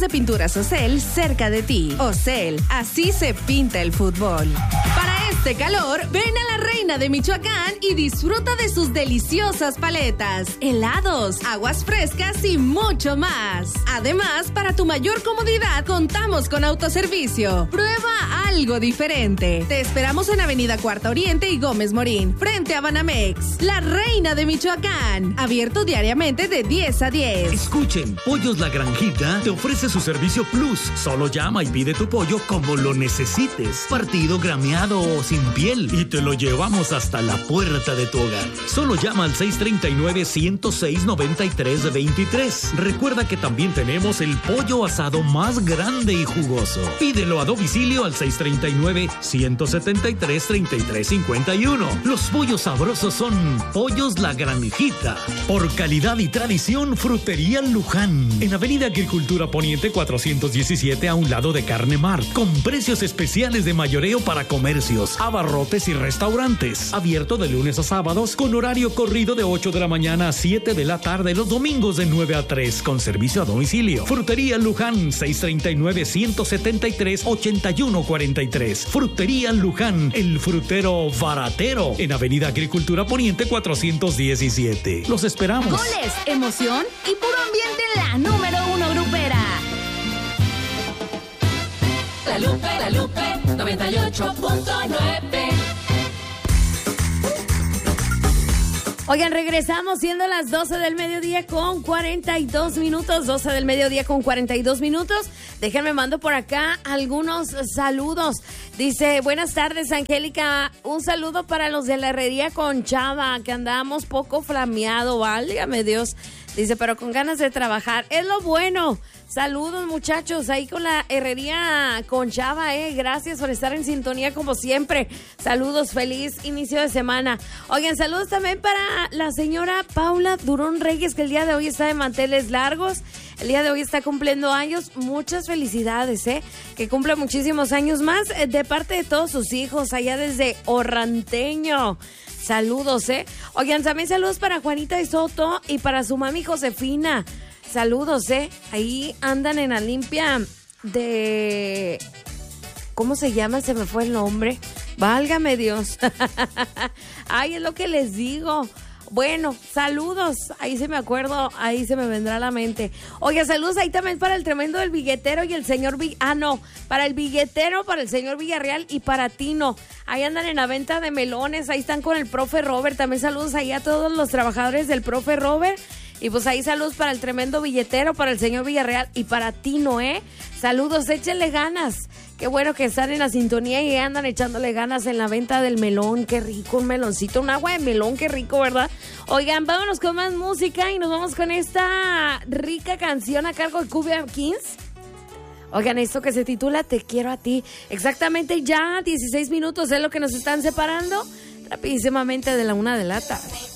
de pinturas Ocel cerca de ti. Ocel, así se pinta el fútbol. Para este calor, ven a la Reina de Michoacán y disfruta de sus deliciosas paletas, helados, aguas frescas y mucho más. Además, para tu mayor comodidad, contamos con autoservicio. Prueba algo diferente. Te esperamos en Avenida Cuarta Oriente y Gómez Morín, frente a Banamex. La Reina de Michoacán, abierto diariamente de 10 a 10. Escuchen, Pollos La Granjita te ofrece su servicio Plus. Solo llama y pide tu pollo como lo necesites. Partido, grameado o sin piel. Y te lo llevamos hasta la puerta de tu hogar. Solo llama al 639-106-9323. Recuerda que también tenemos el pollo asado más grande y jugoso. Pídelo a domicilio al 639-173-3351. Los pollos sabrosos son Pollos La Granjita. Por calidad y tradición, Frutería Luján. En Avenida Agricultura Poniente 417, a un lado de Carne Mart. Con precios especiales de mayoreo para comercios, abarrotes y restaurantes. Abierto de lunes a sábados con horario corrido de 8 de la mañana a 7 de la tarde. Los domingos de 9 a 3 con servicio a domicilio. Frutería Luján, 639-173-8143. Frutería Luján, el frutero baratero. En Avenida Agricultura Poniente 417. Los esperamos. Goles, emoción y puro ambiente en la número 1 grupera. La Lupe 98.9. Oigan, regresamos siendo las 12 del mediodía con 42 minutos. 12 del mediodía con 42 minutos. Déjenme mando por acá algunos saludos. Dice, buenas tardes, Angélica. Un saludo para los de la herrería Conchava, que andamos poco flameado, válgame Dios. Dice, pero con ganas de trabajar. Es lo bueno. Saludos, muchachos, ahí con la herrería Conchava, Gracias por estar en sintonía como siempre. Saludos, feliz inicio de semana. Oigan, saludos también para la señora Paula Durón Reyes, que el día de hoy está de manteles largos. El día de hoy está cumpliendo años. Muchas felicidades, que cumple muchísimos años más de parte de todos sus hijos allá desde Orranteño. Saludos, Oigan, también saludos para Juanita de Soto y para su mami Josefina. Saludos, ahí andan en la limpia de... ¿Cómo se llama? Se me fue el nombre. Válgame Dios. Ay, es lo que les digo. Bueno, saludos. Ahí se me acuerdo, ahí se me vendrá a la mente. Oye, saludos ahí también para el tremendo del Billetero y el señor... para el Billetero, para el señor Villarreal y para Tino. Ahí andan en la venta de melones, ahí están con el profe Robert. También saludos ahí a todos los trabajadores del profe Robert. Y pues ahí saludos para el tremendo Billetero, para el señor Villarreal y para Tino, Saludos, échenle ganas. Qué bueno que están en la sintonía y andan echándole ganas en la venta del melón. Qué rico, un meloncito, un agua de melón, qué rico, ¿verdad? Oigan, vámonos con más música y nos vamos con esta rica canción a cargo de Cumbia Kings. Oigan, esto que se titula Te quiero a ti. Exactamente ya 16 minutos es lo que nos están separando rapidísimamente de la 1 de la tarde.